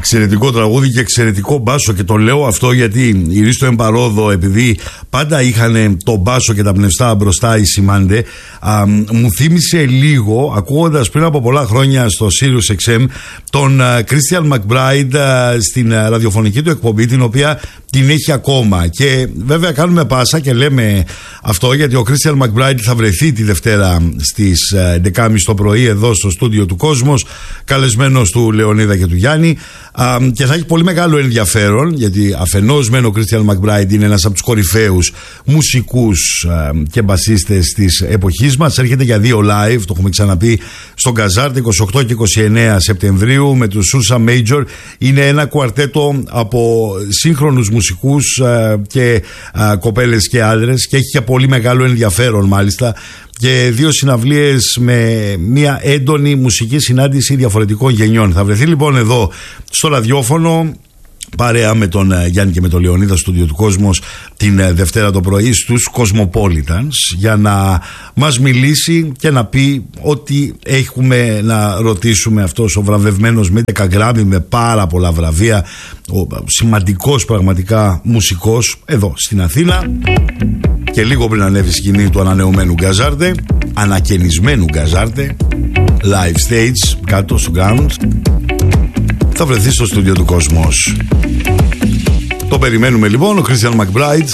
Εξαιρετικό τραγούδι και εξαιρετικό μπάσο, και το λέω αυτό γιατί οι Ρίστο Εμπαρόδο, επειδή πάντα είχαν το μπάσο και τα πνευστά μπροστά οι Σιμάντε, μου θύμισε λίγο, ακούγοντας πριν από πολλά χρόνια στο Sirius XM τον Christian McBride στην ραδιοφωνική του εκπομπή, την οποία την έχει ακόμα. Και βέβαια κάνουμε πάσα και λέμε αυτό γιατί ο Christian McBride θα βρεθεί τη Δευτέρα στις 11.30 το πρωί εδώ στο στούντιο του Κόσμος, καλεσμένος του Λεωνίδα και του Γιάννη, και θα έχει πολύ μεγάλο ενδιαφέρον, γιατί αφενός μεν ο Christian McBride είναι ένας από τους κορυφαίους μουσικούς και μπασίστες της εποχής μας. Έρχεται για 2 live, το έχουμε ξαναπεί, στον Καζάρτ 28 και 29 Σεπτεμβρίου με τους Ursa Major. Είναι ένα κουαρτέτο από σύγχρονους μουσικούς και κοπέλες και άντρες, και έχει και πολύ μεγάλο ενδιαφέρον μάλιστα, και 2 συναυλίες με μια έντονη μουσική συνάντηση διαφορετικών γενιών. Θα βρεθεί λοιπόν εδώ στο ραδιόφωνο παρέα με τον Γιάννη και με τον Λεωνίδα στο στούντιο του Κόσμος την Δευτέρα το πρωί στους Cosmopolitans, για να μας μιλήσει και να πει ό,τι έχουμε να ρωτήσουμε. Αυτός ο βραβευμένος με 10 Grammy, με πάρα πολλά βραβεία, ο σημαντικός πραγματικά μουσικός εδώ στην Αθήνα, και λίγο πριν ανέβει σκηνή του ανανεωμένου Γκαζάρτε, ανακαινισμένου Γκαζάρτε, live stage κάτω στο ground, θα βρεθεί στο στούντιο του Κόσμος. Το περιμένουμε λοιπόν, ο Christian McBride,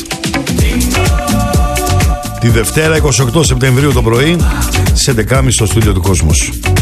τη Δευτέρα 28 Σεπτεμβρίου το πρωί σε 11.30 στο στούντιο του Κόσμος.